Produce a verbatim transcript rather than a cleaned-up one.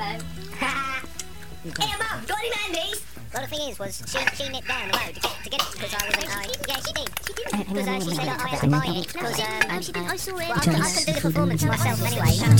Hey, Mum, got any Mandy's? Well, the thing is, was she she nipped down the road to get to get it because I wasn't. I, yeah, she did. She did. Because uh, she said I had to buy it because um, No, she didn't. I saw it. well, I, couldn't, I couldn't do the performance myself anyway.